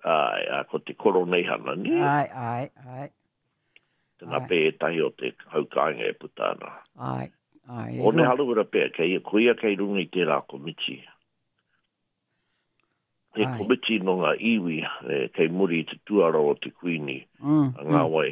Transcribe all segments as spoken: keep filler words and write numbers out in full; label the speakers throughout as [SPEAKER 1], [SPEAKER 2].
[SPEAKER 1] Ai, a ko te koro nei hana ni.
[SPEAKER 2] Ai, ai, ai.
[SPEAKER 1] Tēnā pē e tahi o te haukainga e putana.
[SPEAKER 2] Ai, ai.
[SPEAKER 1] O ne haluera pē, kei kuia kei runga i tērā komiti. Te komiti no ngā iwi, e, kei muri te tuara o te kuini,
[SPEAKER 2] mm,
[SPEAKER 1] a ngā
[SPEAKER 2] mm.
[SPEAKER 1] wai.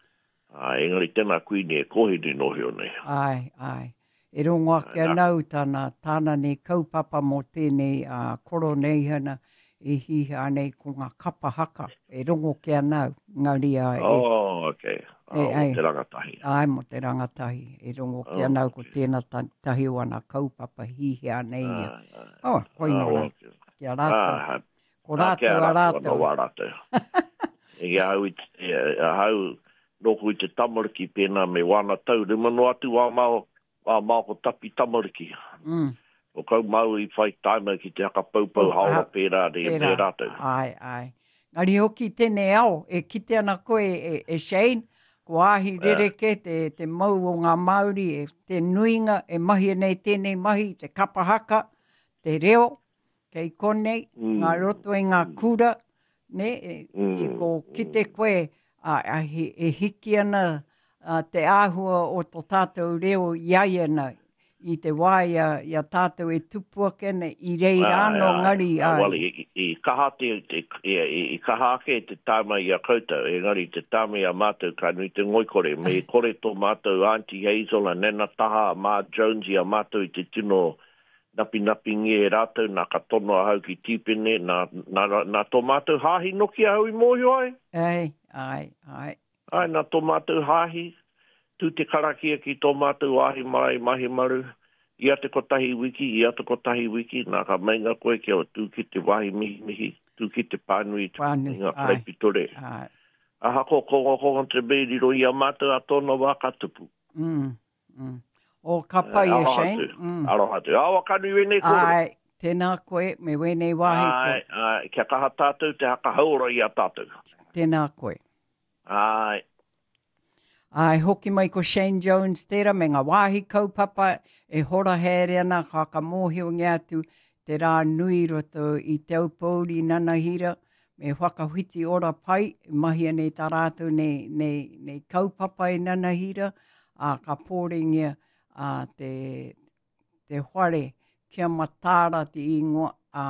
[SPEAKER 1] Ai, engari tēnā kuini e kohiri no heo nei.
[SPEAKER 2] Ai, ai. E rongo ake anau tāna, tāna nei kaupapa mo tēnei uh, koro nei hana e hihi anei ko ngā kapa haka. E rongo ke anau, ngari a e.
[SPEAKER 1] Oh, okay.
[SPEAKER 2] E,
[SPEAKER 1] Oh, mo te rangatahi.
[SPEAKER 2] Ai, mo te rangatahi. E rongo ke anau oh, okay. Ko tēnā tahi wana kaupapa hihi anei ia. Ah, oh, hoi no rā. Kia rātou.
[SPEAKER 1] Ah,
[SPEAKER 2] ko rātou a rātou.
[SPEAKER 1] Kia rātou. E hau, e hau, noku i te tamariki pēnā me wana tau. Re mano atu wā mao, wā mao ko tapi tamariki.
[SPEAKER 2] Mm.
[SPEAKER 1] O kau mau i whai taima ki te haka paupau oh, haora pērā re e rātou.
[SPEAKER 2] Ai, ai. Ngari hoki tēnei ao, e kite ana koe e, e Shane, ko ahi rereke te, te mau o ngā Māori, e te nuinga, e mahi nei tēnei mahi, te kapahaka, te reo, kei konei, mm. ngā roto e ngā kura, ne, e, mm. e ko kite koe, a, a, he, e hiki ana a, te āhua o tō tātou reo iai ana, i te waia, ia tātou e tupua kene, i reira anō ngari ai.
[SPEAKER 1] Wali, i, i kaha te, i, i kaha ke te tāma i a koutou, e ngari te tāma i a mātou ka nui te ngoikore, me kore tō mātou Auntie Hazel, a Nana Taha, a Mā Jones, i a mātou i te tino napi napi nge e rātou, nā ka tono a hau ki tīpene, nā, nā, nā tō mātou hāhi noki a hui mōhio ai?
[SPEAKER 2] Ai, ai, ai.
[SPEAKER 1] Ai, nā tō mātou hāhi, tū te karakia ki tō mātou ahi mai mahi maru, ia te kotahi wiki, ia te kotahi wiki, nā ka mainga koe kia o tū ki te wahi mihi mihi, tū ki te pānui,
[SPEAKER 2] pānui,
[SPEAKER 1] ngā kaipitore.
[SPEAKER 2] Ai.
[SPEAKER 1] A hako kongo kongo te beiriro i a mātou a tōna wā katupu.
[SPEAKER 2] Mm, mm. O ka pai e Shane.
[SPEAKER 1] Mm. Arohatu. Awa kanu wene kore.
[SPEAKER 2] Ai, tēnā koe, me wene wahi koe.
[SPEAKER 1] Ai, ai, kia kaha tātou, te haka haura i a tātou.
[SPEAKER 2] Tēnā koe.
[SPEAKER 1] Ai.
[SPEAKER 2] Ai, hoki mai ko Shane Jones tērā, me ngā wāhi kaupapa e hora here ana, ka mōhio ngā atu te rā nui roto i te aupauri nanahira, me whakawhiti ora pai, mahi nei tā rātou nei, nei, nei kaupapa e nanahira, a ka pōringia a te, te whare kia matāra te ingoa a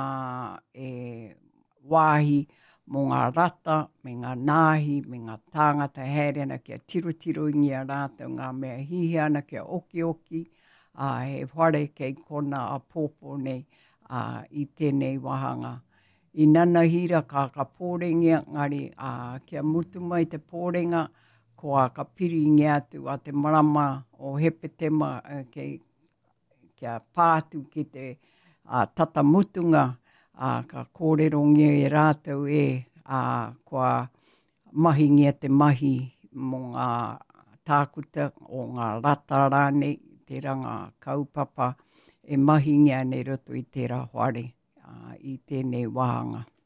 [SPEAKER 2] e wāhi, mō ngā rata, me ngā nāhi, me ngā tāngata hērena kia tiru-tiru ngia rātou ngā mea hihi ana kia oki-oki, a he whare kei kona a pōpō nei a, i tēnei wahanga. I nanahira ka ka pōrengia, ngari a, kia mutu mai te pōrenga, ko a ka piri ngia atu a te marama o hepetema uh, kei, kia pātu ki te uh, tata mutunga, a ka kōrero ngia e rātou e a kua mahi ngia te mahi mō ngā tākuta o ngā rata rānei, te ranga kaupapa e mahi ngia nei roto i tērā whare a, i tēnei wāhanga.